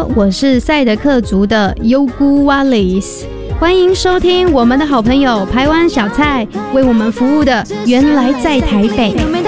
好，我是赛德克族的 Yogu Wallace， 欢迎收听我们的好朋友排湾小菜为我们服务的原来在台北。